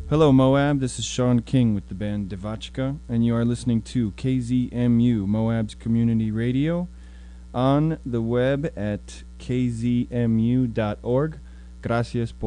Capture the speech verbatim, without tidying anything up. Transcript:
Hello, Moab. This is Sean King with the band Devachka, and you are listening to K Z M U, Moab's Community Radio, on the web at k z m u dot org. Gracias por